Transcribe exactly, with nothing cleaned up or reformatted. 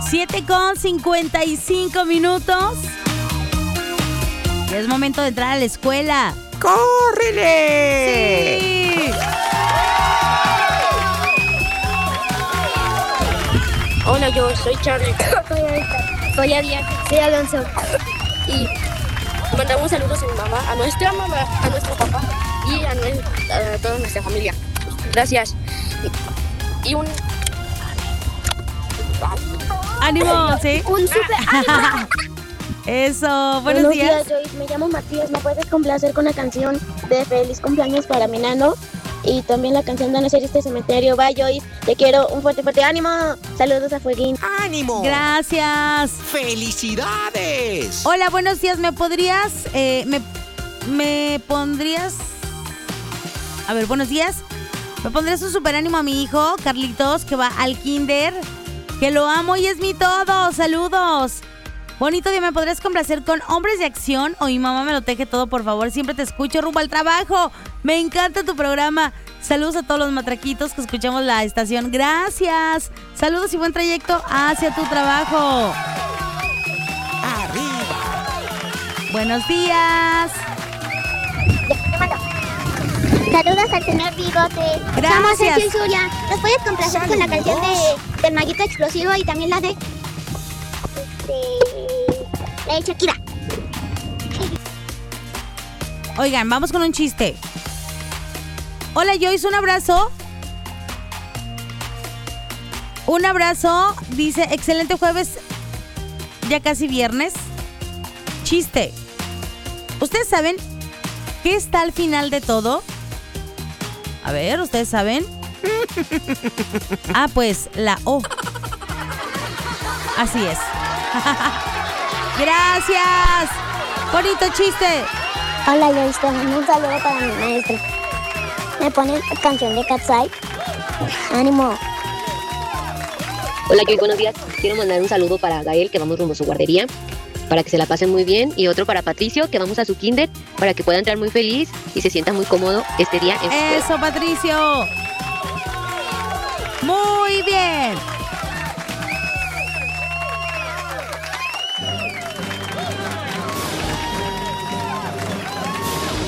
siete con cincuenta y cinco minutos. Es momento de entrar a la escuela. ¡Córrele! ¡Sí! Hola, yo soy Charlie. Soy Adrián. Soy Alonso. Y mandamos saludos a mi mamá, a nuestra mamá, a nuestro papá y a, nue- a toda nuestra familia. Gracias. Y, y un... ¡Ánimo! ¿Sí? Un super ánimo. Eso, buenos, días. Joyce. Me llamo Matías. ¿Me puedes complacer con la canción de Feliz Cumpleaños para mi nano? Y también la canción de Nacer este cementerio. Bye, Joyce. Te quiero. Un fuerte, fuerte ánimo. Saludos a Fueguín. ¡Ánimo! Gracias. ¡Felicidades! Hola, buenos días. ¿Me podrías, eh, me, me pondrías, a ver, buenos días. ¿Me pondrías un super ánimo a mi hijo, Carlitos, que va al kinder? Que lo amo y es mi todo. Saludos. Bonito día, ¿me podrías complacer con Hombres de Acción? O mi mamá me lo teje todo, por favor. Siempre te escucho rumbo al trabajo. Me encanta tu programa. Saludos a todos los matraquitos que escuchamos la estación. Gracias. Saludos y buen trayecto hacia tu trabajo. ¡Arriba! Buenos días. Saludos al señor Bigote. Gracias. Somos Sergio y Zulia. ¿Nos puedes complacer con la canción de, del Maguito Explosivo y también la de... de... la de Shakira? Oigan, vamos con un chiste. Hola, Joyce, un abrazo. Un abrazo. Dice, excelente jueves. Ya casi viernes. Chiste. ¿Ustedes saben qué está al final de todo? A ver, ¿ustedes saben? Ah, pues la O. Así es. Gracias. Bonito chiste. Hola, Joyce. Te mando un saludo para mi maestro. ¿Me pones la canción de Cat's Eye? ¡Ánimo! Hola, Joy, buenos días. Quiero mandar un saludo para Gael, que vamos rumbo a su guardería, para que se la pasen muy bien, y otro para Patricio, que vamos a su kinder, para que pueda entrar muy feliz y se sienta muy cómodo este día en su escuela. Eso, Patricio.